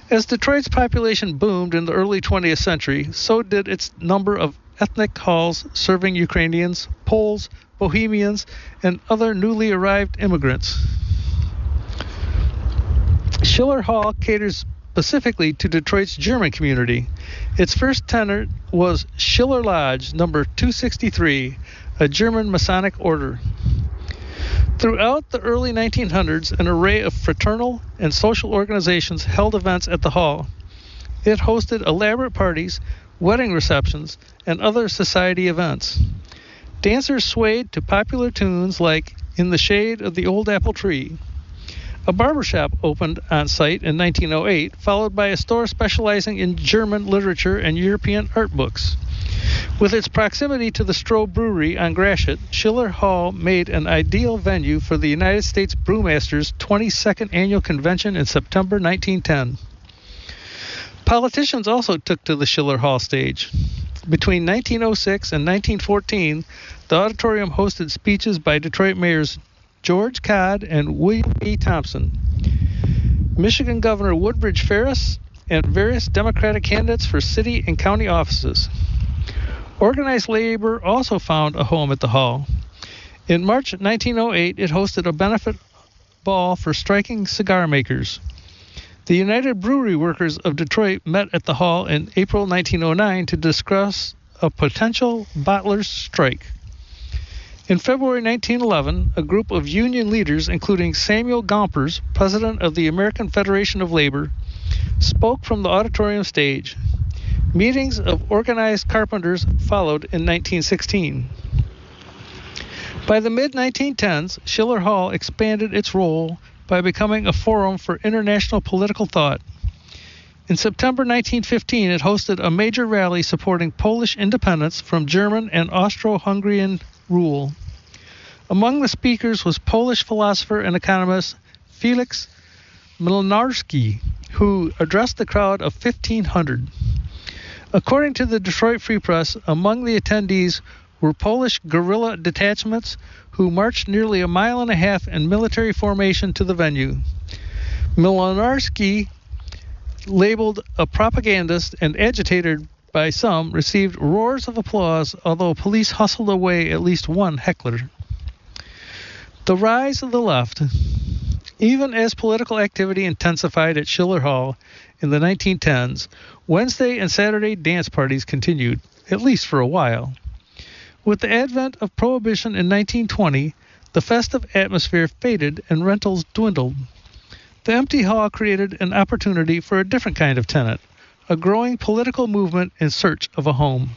As Detroit's population boomed in the early 20th century, so did its number of ethnic halls serving Ukrainians, Poles, Bohemians, and other newly arrived immigrants. Schiller Hall caters specifically to Detroit's German community. Its first tenant was Schiller Lodge, number 263, a German Masonic order. Throughout the early 1900s, an array of fraternal and social organizations held events at the hall. It hosted elaborate parties, wedding receptions, and other society events. Dancers swayed to popular tunes like In the Shade of the Old Apple Tree. A barbershop opened on site in 1908, followed by a store specializing in German literature and European art books. With its proximity to the Stroh Brewery on Gratiot, Schiller Hall made an ideal venue for the United States Brewmasters' 22nd Annual Convention in September 1910. Politicians also took to the Schiller Hall stage. Between 1906 and 1914, the auditorium hosted speeches by Detroit mayors George Codd and William B. Thompson, Michigan Governor Woodbridge Ferris, and various Democratic candidates for city and county offices. Organized labor also found a home at the hall. In March 1908, it hosted a benefit ball for striking cigar makers. The United Brewery Workers of Detroit met at the hall in April 1909 to discuss a potential bottlers' strike. In February 1911, a group of union leaders, including Samuel Gompers, president of the American Federation of Labor, spoke from the auditorium stage. Meetings of organized carpenters followed in 1916. By the mid-1910s, Schiller Hall expanded its role by becoming a forum for international political thought. In September 1915, it hosted a major rally supporting Polish independence from German and Austro-Hungarian rule. Among the speakers was Polish philosopher and economist Felix Mlynarski, who addressed the crowd of 1,500. According to the Detroit Free Press, among the attendees were Polish guerrilla detachments who marched nearly a mile and a half in military formation to the venue. Mlynarski, labeled a propagandist and agitated by some, received roars of applause, although police hustled away at least one heckler. The rise of the left. Even as political activity intensified at Schiller Hall in the 1910s, Wednesday and Saturday dance parties continued, at least for a while. With the advent of Prohibition in 1920, the festive atmosphere faded and rentals dwindled. The empty hall created an opportunity for a different kind of tenant, a growing political movement in search of a home.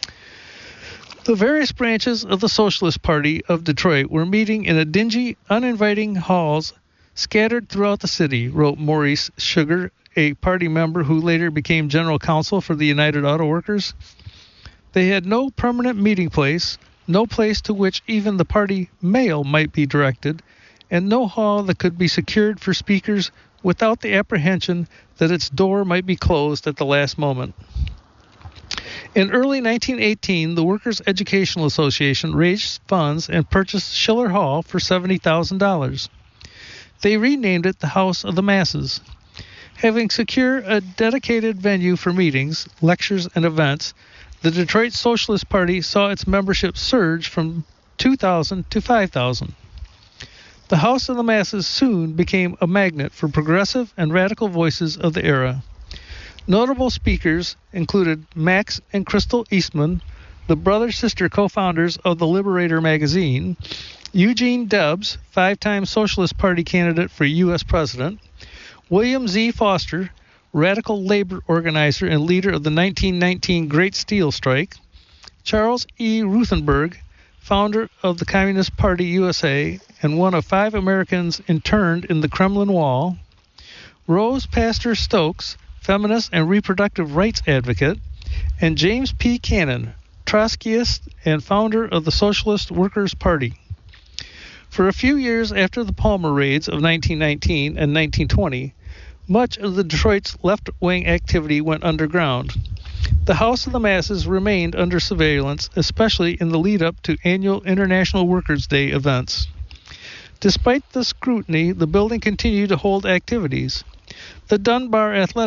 The various branches of the Socialist Party of Detroit were meeting in a dingy, uninviting halls scattered throughout the city, wrote Maurice Sugar, a party member who later became general counsel for the United Auto Workers. They had no permanent meeting place, no place to which even the party mail might be directed, and no hall that could be secured for speakers without the apprehension that its door might be closed at the last moment. In early 1918, the Workers' Educational Association raised funds and purchased Schiller Hall for $70,000. They renamed it the House of the Masses. Having secured a dedicated venue for meetings, lectures, and events, the Detroit Socialist Party saw its membership surge from 2,000 to 5,000. The House of the Masses soon became a magnet for progressive and radical voices of the era. Notable speakers included Max and Crystal Eastman, the brother-sister co-founders of the Liberator magazine, Eugene Debs, 5-time Socialist Party candidate for U.S. President, William Z. Foster, radical labor organizer and leader of the 1919 Great Steel Strike, Charles E. Ruthenberg, founder of the Communist Party USA and one of 5 Americans interned in the Kremlin Wall, Rose Pastor Stokes, feminist and reproductive rights advocate, and James P. Cannon, Trotskyist and founder of the Socialist Workers' Party. For a few years after the Palmer raids of 1919 and 1920, much of the Detroit's left-wing activity went underground. The House of the Masses remained under surveillance, especially in the lead-up to annual International Workers' Day events. Despite the scrutiny, the building continued to hold activities. The Dunbar Athletic